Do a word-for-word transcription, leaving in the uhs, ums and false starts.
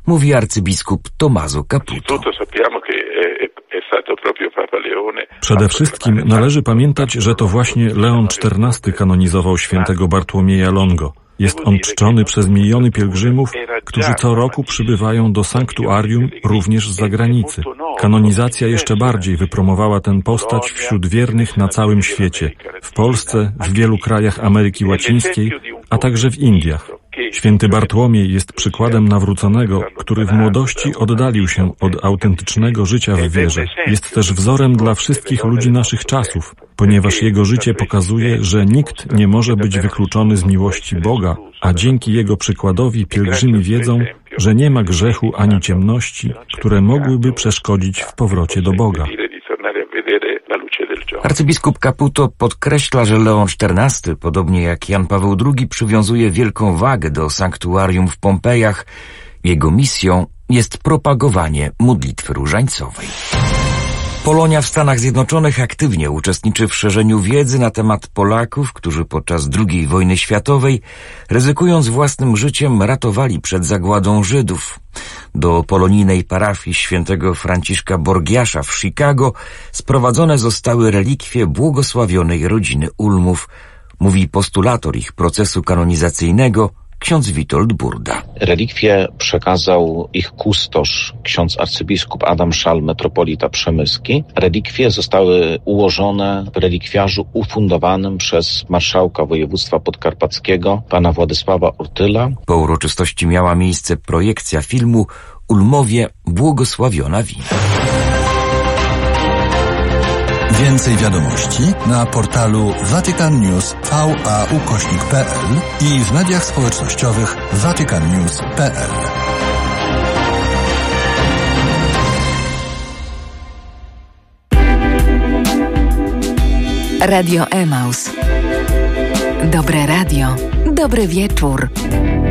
mówi arcybiskup Tommaso Caputo. Przede wszystkim należy pamiętać, że to właśnie Leon czternasty kanonizował świętego Bartłomieja Longo. Jest on czczony przez miliony pielgrzymów, którzy co roku przybywają do sanktuarium również z zagranicy. Kanonizacja jeszcze bardziej wypromowała tę postać wśród wiernych na całym świecie, w Polsce, w wielu krajach Ameryki Łacińskiej, a także w Indiach. Święty Bartłomiej jest przykładem nawróconego, który w młodości oddalił się od autentycznego życia w wierze. Jest też wzorem dla wszystkich ludzi naszych czasów, ponieważ jego życie pokazuje, że nikt nie może być wykluczony z miłości Boga, a dzięki jego przykładowi pielgrzymi wiedzą, że nie ma grzechu ani ciemności, które mogłyby przeszkodzić w powrocie do Boga. Arcybiskup Caputo podkreśla, że Leon czternasty, podobnie jak Jan Paweł drugi, przywiązuje wielką wagę do sanktuarium w Pompejach. Jego misją jest propagowanie modlitwy różańcowej. Polonia w Stanach Zjednoczonych aktywnie uczestniczy w szerzeniu wiedzy na temat Polaków, którzy podczas drugiej wojny światowej, ryzykując własnym życiem, ratowali przed zagładą Żydów. Do polonijnej parafii świętego Franciszka Borgiasza w Chicago sprowadzone zostały relikwie błogosławionej rodziny Ulmów, mówi postulator ich procesu kanonizacyjnego, ksiądz Witold Burda. Relikwie przekazał ich kustosz, ksiądz arcybiskup Adam Szal, metropolita przemyski. Relikwie zostały ułożone w relikwiarzu ufundowanym przez marszałka województwa podkarpackiego, pana Władysława Ortyla. Po uroczystości miała miejsce projekcja filmu Ulmowie błogosławiona wina. Więcej wiadomości na portalu Vatican News V A ukośnik kropka p l i w mediach społecznościowych vatican news kropka p l. Radio Emaus. Dobre radio, dobry wieczór.